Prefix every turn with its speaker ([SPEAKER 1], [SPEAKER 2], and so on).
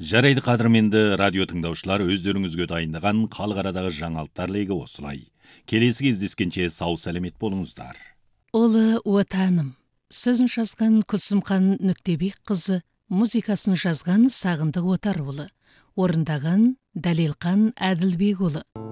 [SPEAKER 1] Жарайды қадірменді радио тыңдаушылар, өздеріңізге дайындаған қалғарадағы жаңалықтар легі осылай. Келесі кездескенше сау сәлемет болыңыздар.
[SPEAKER 2] Олы отаным. Сөзін жазған Күлсімхан Нүктебек қызы, музыкасын жазған Сағындық Отарұлы, орындаған Дәлелқан Әділбекұлы.